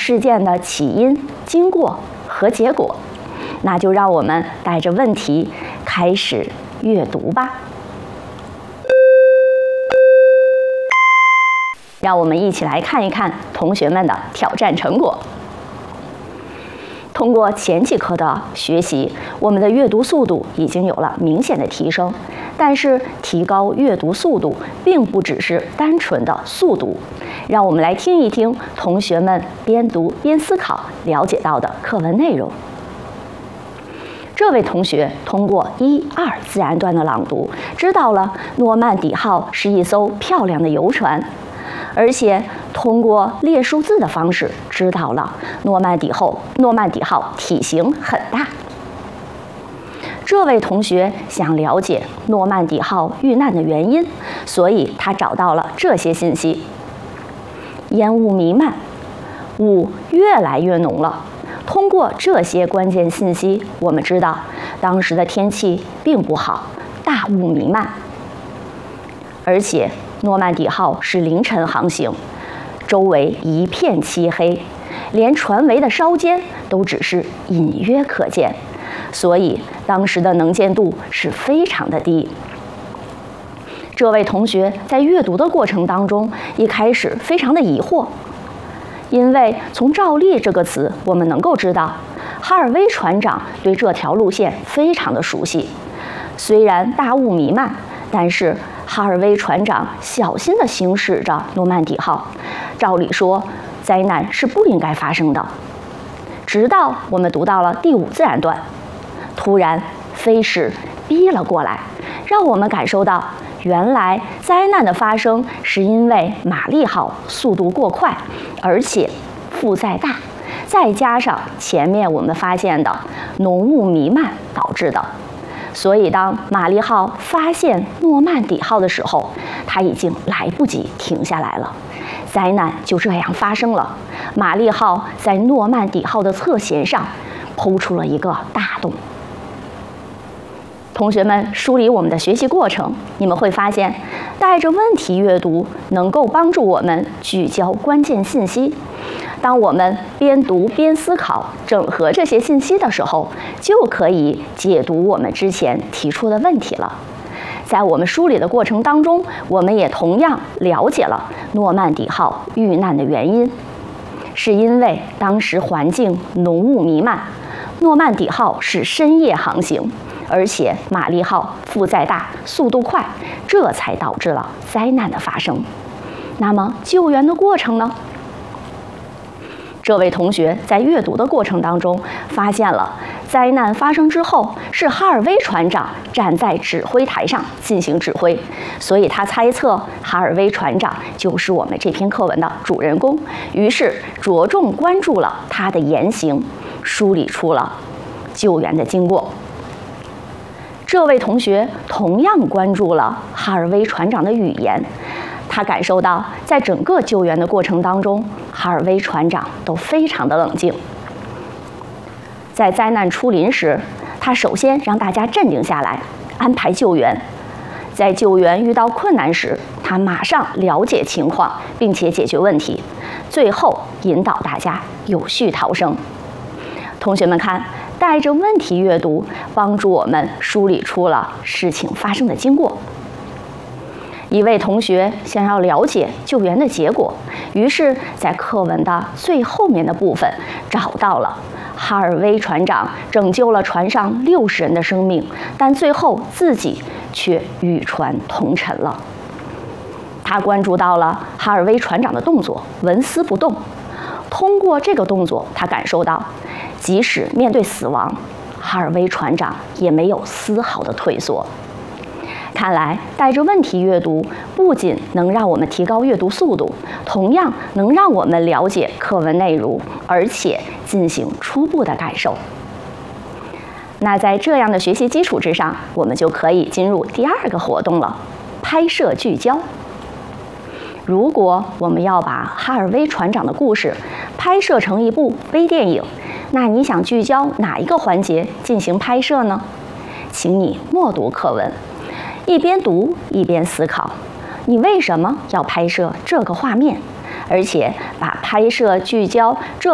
事件的起因、经过和结果。那就让我们带着问题开始阅读吧。让我们一起来看一看同学们的挑战成果。通过前几课的学习，我们的阅读速度已经有了明显的提升。但是，提高阅读速度并不只是单纯的速读。让我们来听一听同学们边读边思考了解到的课文内容。这位同学通过1、2自然段的朗读，知道了诺曼底号是一艘漂亮的游船，而且通过列数字的方式，知道了诺曼底号体型很大。这位同学想了解诺曼底号遇难的原因，所以他找到了这些信息：烟雾弥漫，雾越来越浓了。通过这些关键信息，我们知道当时的天气并不好，大雾弥漫。而且诺曼底号是凌晨航行，周围一片漆黑，连船桅的梢尖都只是隐约可见，所以当时的能见度是非常的低。这位同学在阅读的过程当中，一开始非常的疑惑。因为从照例这个词，我们能够知道，哈尔威船长对这条路线非常的熟悉。虽然大雾弥漫，但是哈尔威船长小心地行驶着诺曼底号。照理说，灾难是不应该发生的。直到我们读到了第5自然段，突然飞矢逼了过来，让我们感受到，原来灾难的发生是因为玛丽号速度过快，而且负载大，再加上前面我们发现的浓雾弥漫导致的。所以当玛丽号发现诺曼底号的时候，它已经来不及停下来了。灾难就这样发生了。玛丽号在诺曼底号的侧舷上剖出了一个大洞。同学们梳理我们的学习过程，你们会发现，带着问题阅读能够帮助我们聚焦关键信息。当我们边读边思考，整合这些信息的时候，就可以解读我们之前提出的问题了。在我们梳理的过程当中，我们也同样了解了诺曼底号遇难的原因，是因为当时环境浓雾弥漫，诺曼底号是深夜航行。而且玛丽号负载大，速度快，这才导致了灾难的发生。那么救援的过程呢？这位同学在阅读的过程当中发现了，灾难发生之后是哈尔威船长站在指挥台上进行指挥，所以他猜测哈尔威船长就是我们这篇课文的主人公，于是着重关注了他的言行，梳理出了救援的经过。这位同学同样关注了哈尔威船长的语言，他感受到在整个救援的过程当中，哈尔威船长都非常的冷静。在灾难出临时，他首先让大家镇定下来，安排救援。在救援遇到困难时，他马上了解情况，并且解决问题，最后引导大家有序逃生。同学们看，带着问题阅读，帮助我们梳理出了事情发生的经过。一位同学想要了解救援的结果，于是在课文的最后面的部分找到了哈尔威船长拯救了船上60人的生命，但最后自己却与船同沉了。他关注到了哈尔威船长的动作纹丝不动，通过这个动作，他感受到即使面对死亡，哈尔威船长也没有丝毫的退缩。看来，带着问题阅读不仅能让我们提高阅读速度，同样能让我们了解课文内容，而且进行初步的感受。那在这样的学习基础之上，我们就可以进入第2个活动了——拍摄聚焦。如果我们要把哈尔威船长的故事拍摄成一部微电影，那你想聚焦哪一个环节进行拍摄呢？请你默读课文，一边读一边思考，你为什么要拍摄这个画面，而且把拍摄聚焦这